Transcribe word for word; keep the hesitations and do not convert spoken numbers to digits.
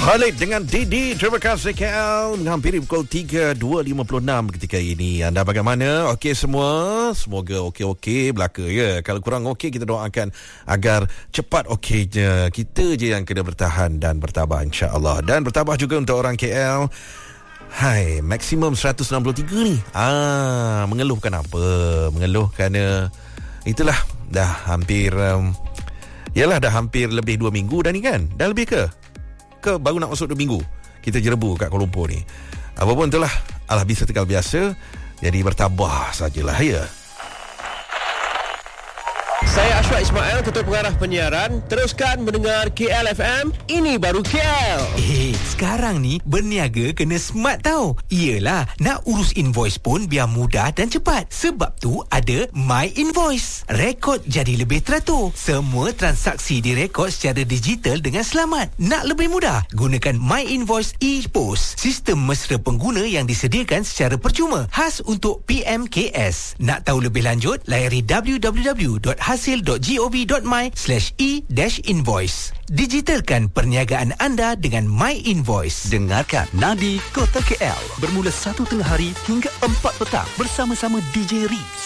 Khalid dengan Didi. Terima kasih K L. Menghampiri pukul tiga dua lima puluh enam ketika ini. Anda bagaimana? Okey semua? Semoga okey-okey belaka ya. Kalau kurang okey, kita doakan agar cepat okeynya. Kita je yang kena bertahan dan bertabah insya-Allah. Dan bertabah juga untuk orang K L. Hai, maksimum seratus enam puluh tiga ni. Ah, mengeluh kenapa? Mengeluh kerana itulah dah hampir um, yalah dah hampir lebih dua minggu dah ni kan? Dah lebih ke? Ke baru nak masuk dua minggu kita jerebu kat Kuala Lumpur ni. Apa pun itulah, alah bisa tegal biasa. Jadi bertabah sajalah ya. Saya Ashraf Ismail, Ketua Pengarah Penyiaran. Teruskan mendengar K L F M. Ini baru K L. Eh, sekarang ni berniaga kena smart tau. Iyalah, nak urus invoice pun biar mudah dan cepat. Sebab tu ada My Invoice. Rekod jadi lebih teratur. Semua transaksi direkod secara digital dengan selamat. Nak lebih mudah? Gunakan My Invoice e-Post. Sistem mesra pengguna yang disediakan secara percuma. Khas untuk P M K S. Nak tahu lebih lanjut? Layari w w w dot hasil dot gov dot my slash e-invoice. Digitalkan perniagaan anda dengan My Invoice. Dengarkan Nadi Kota K L bermula satu tengah hari hingga empat petang bersama-sama D J Riz.